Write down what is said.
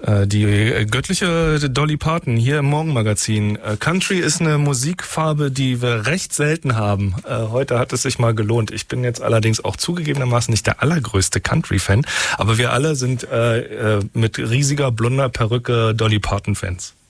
Die göttliche Dolly Parton hier im Morgenmagazin. Country ist eine Musikfarbe, die wir recht selten haben. Heute hat es sich mal gelohnt. Ich bin jetzt allerdings auch zugegebenermaßen nicht der allergrößte Country-Fan, aber wir alle sind mit riesiger blonder Perücke Dolly Parton-Fans.